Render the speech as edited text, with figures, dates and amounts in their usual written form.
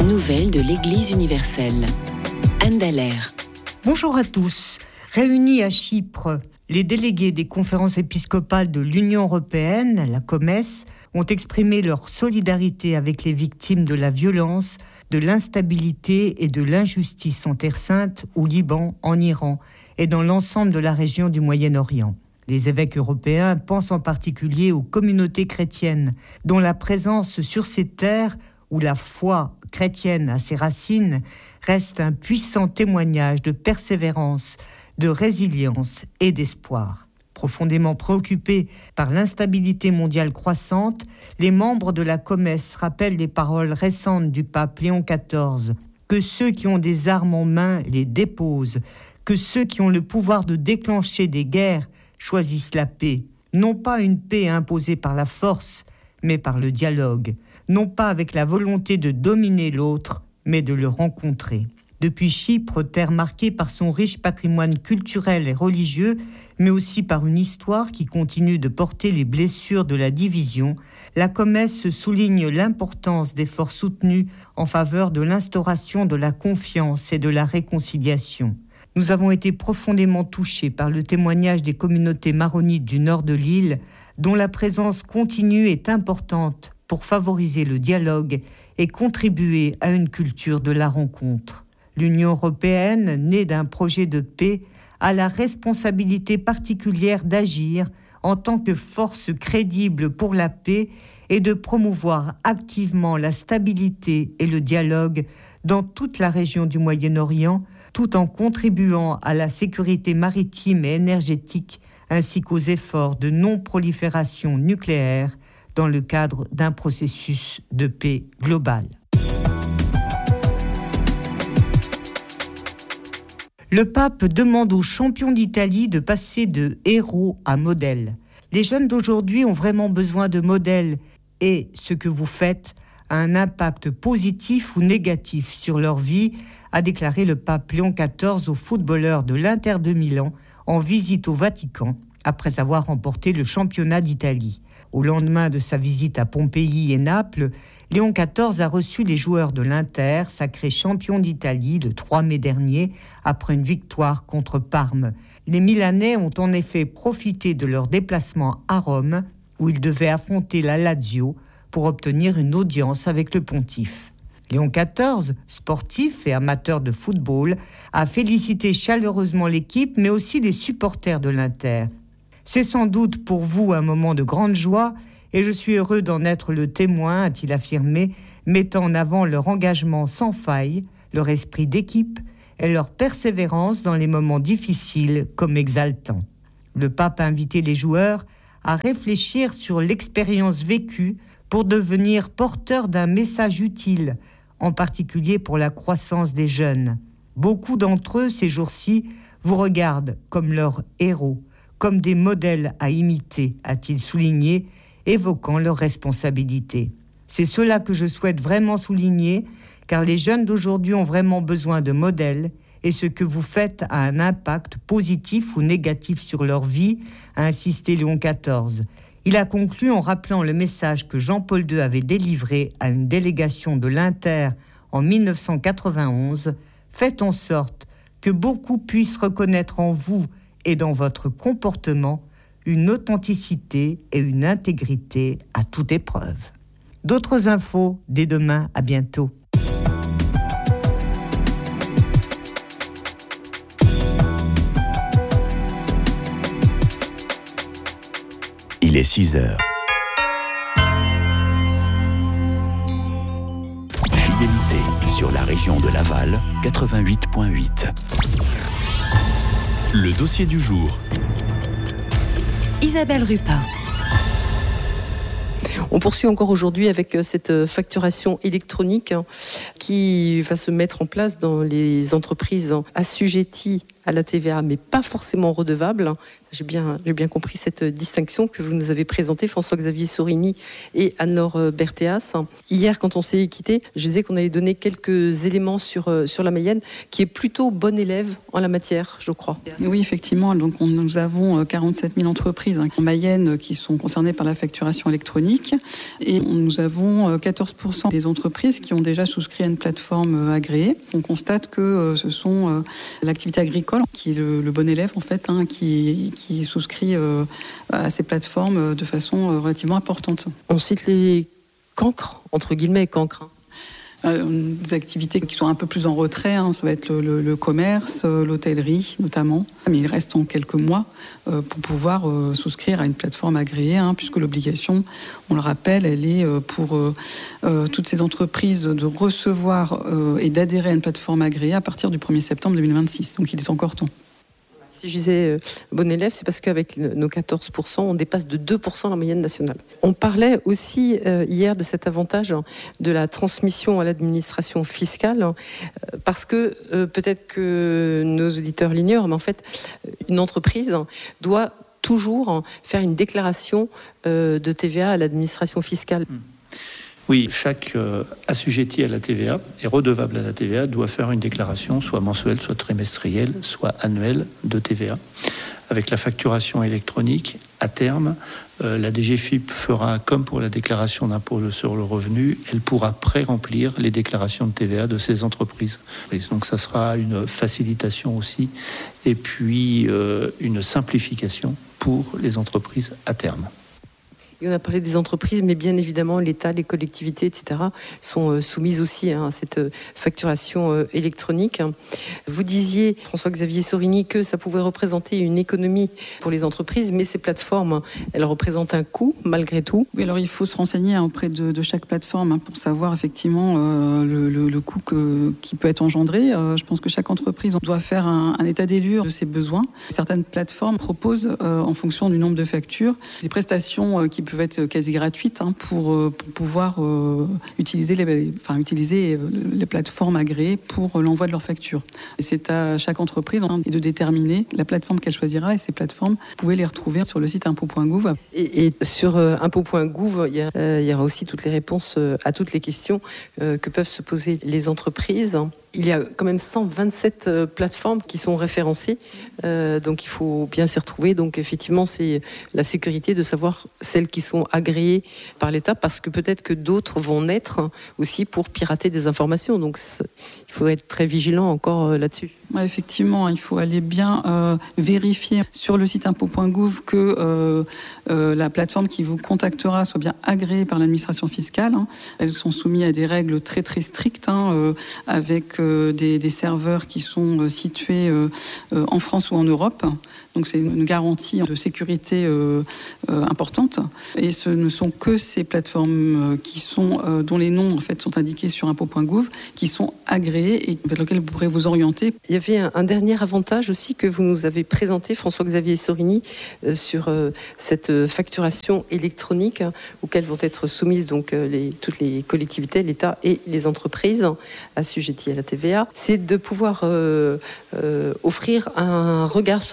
Nouvelles de l'Église universelle. Anne Dallaire. Bonjour à tous. Réunis à Chypre, les délégués des conférences épiscopales de l'Union européenne, la COMES, ont exprimé leur solidarité avec les victimes de la violence, de l'instabilité et de l'injustice en Terre Sainte, au Liban, en Iran et dans l'ensemble de la région du Moyen-Orient. Les évêques européens pensent en particulier aux communautés chrétiennes, dont la présence sur ces terres, où la foi chrétienne a ses racines, reste un puissant témoignage de persévérance, de résilience et d'espoir. Profondément préoccupés par l'instabilité mondiale croissante, les membres de la COMES rappellent les paroles récentes du pape Léon XIV, que ceux qui ont des armes en main les déposent, que ceux qui ont le pouvoir de déclencher des guerres choisissent la paix, non pas une paix imposée par la force, mais par le dialogue, non pas avec la volonté de dominer l'autre, mais de le rencontrer. Depuis Chypre, terre marquée par son riche patrimoine culturel et religieux, mais aussi par une histoire qui continue de porter les blessures de la division, la COMES souligne l'importance d'efforts soutenus en faveur de l'instauration de la confiance et de la réconciliation. Nous avons été profondément touchés par le témoignage des communautés maronites du nord de l'île, dont la présence continue est importante pour favoriser le dialogue et contribuer à une culture de la rencontre. L'Union européenne, née d'un projet de paix, a la responsabilité particulière d'agir en tant que force crédible pour la paix et de promouvoir activement la stabilité et le dialogue dans toute la région du Moyen-Orient, tout en contribuant à la sécurité maritime et énergétique ainsi qu'aux efforts de non-prolifération nucléaire dans le cadre d'un processus de paix global. Le pape demande aux champions d'Italie de passer de héros à modèles. Les jeunes d'aujourd'hui ont vraiment besoin de modèles et ce que vous faites a un impact positif ou négatif sur leur vie, a déclaré le pape Léon XIV aux footballeurs de l'Inter de Milan en visite au Vatican après avoir remporté le championnat d'Italie. Au lendemain de sa visite à Pompéi et Naples, Léon XIV a reçu les joueurs de l'Inter, sacrés champions d'Italie le 3 mai dernier, après une victoire contre Parme. Les Milanais ont en effet profité de leur déplacement à Rome, où ils devaient affronter la Lazio pour obtenir une audience avec le pontife. Léon XIV, sportif et amateur de football, a félicité chaleureusement l'équipe, mais aussi les supporters de l'Inter. C'est sans doute pour vous un moment de grande joie et je suis heureux d'en être le témoin, a-t-il affirmé, mettant en avant leur engagement sans faille, leur esprit d'équipe et leur persévérance dans les moments difficiles comme exaltants. Le pape a invité les joueurs à réfléchir sur l'expérience vécue pour devenir porteurs d'un message utile, en particulier pour la croissance des jeunes. Beaucoup d'entre eux, ces jours-ci, vous regardent comme leurs héros, comme des modèles à imiter, a-t-il souligné, évoquant leurs responsabilités. C'est cela que je souhaite vraiment souligner, car les jeunes d'aujourd'hui ont vraiment besoin de modèles, et ce que vous faites a un impact positif ou négatif sur leur vie, a insisté Léon XIV. Il a conclu en rappelant le message que Jean-Paul II avait délivré à une délégation de l'Inter en 1991, « Faites en sorte que beaucoup puissent reconnaître en vous et dans votre comportement une authenticité et une intégrité à toute épreuve. » D'autres infos dès demain, à bientôt. Il est 6h. Fidélité sur la région de Laval, 88.8. Le dossier du jour. Isabelle Rupin. On poursuit encore aujourd'hui avec cette facturation électronique qui va se mettre en place dans les entreprises assujetties à la TVA, mais pas forcément redevables. J'ai bien compris cette distinction que vous nous avez présentée, François-Xavier Sorini et Anne-Laure Berthéas. Hier, quand on s'est quitté, je disais qu'on allait donner quelques éléments sur la Mayenne, qui est plutôt bonne élève en la matière, je crois. Oui, effectivement. Donc, nous avons 47 000 entreprises en Mayenne qui sont concernées par la facturation électronique. Et nous avons 14% des entreprises qui ont déjà souscrit à une plateforme agréée. On constate que ce sont l'activité agricole qui est le bon élève, en fait, qui souscrit à ces plateformes de façon relativement importante. On cite les cancres, entre guillemets cancres. Des activités qui sont un peu plus en retrait, ça va être le commerce, l'hôtellerie notamment. Mais il reste en quelques mois pour pouvoir souscrire à une plateforme agréée, puisque l'obligation, on le rappelle, elle est pour toutes ces entreprises de recevoir et d'adhérer à une plateforme agréée à partir du 1er septembre 2026. Donc il est encore temps. Si je disais bon élève, c'est parce qu'avec nos 14%, on dépasse de 2% la moyenne nationale. On parlait aussi hier de cet avantage de la transmission à l'administration fiscale, parce que peut-être que nos auditeurs l'ignorent, mais en fait, une entreprise doit toujours faire une déclaration de TVA à l'administration fiscale. Oui, chaque assujetti à la TVA et redevable à la TVA doit faire une déclaration, soit mensuelle, soit trimestrielle, soit annuelle de TVA. Avec la facturation électronique, à terme, la DGFiP fera comme pour la déclaration d'impôt sur le revenu, elle pourra pré-remplir les déclarations de TVA de ces entreprises. Donc ça sera une facilitation aussi, et puis une simplification pour les entreprises à terme. Et on a parlé des entreprises, mais bien évidemment, l'État, les collectivités, etc., sont soumises aussi à cette facturation électronique. Vous disiez, François-Xavier Sorini, que ça pouvait représenter une économie pour les entreprises, mais ces plateformes, elles représentent un coût, malgré tout. Oui, alors il faut se renseigner auprès de chaque plateforme pour savoir effectivement le coût qui peut être engendré. Je pense que chaque entreprise doit faire un état des lieux de ses besoins. Certaines plateformes proposent, en fonction du nombre de factures, des prestations qui peuvent être quasi gratuites pour pouvoir utiliser les plateformes agréées pour l'envoi de leurs factures. Et c'est à chaque entreprise de déterminer la plateforme qu'elle choisira, et ces plateformes, vous pouvez les retrouver sur le site impôt.gouv. Et sur impôt.gouv, il y aura aussi toutes les réponses à toutes les questions que peuvent se poser les entreprises. Il y a quand même 127 plateformes qui sont référencées, donc il faut bien s'y retrouver. Donc effectivement, c'est la sécurité de savoir celles qui sont agréées par l'État, parce que peut-être que d'autres vont naître aussi pour pirater des informations. Donc il faut être très vigilant encore là-dessus. Ouais, effectivement, il faut aller bien vérifier sur le site impôt.gouv que la plateforme qui vous contactera soit bien agréée par l'administration fiscale. Elles sont soumises à des règles très très strictes, avec des serveurs qui sont situés en France ou en Europe. Donc c'est une garantie de sécurité importante. Et ce ne sont que ces plateformes dont les noms en fait sont indiqués sur impôt.gouv, qui sont agréées et vers lesquelles vous pourrez vous orienter. Il y avait un dernier avantage aussi que vous nous avez présenté, François-Xavier Sorini, sur cette facturation électronique auxquelles vont être soumises donc toutes les collectivités, l'État et les entreprises assujetties à la TVA. C'est de pouvoir offrir un regard sur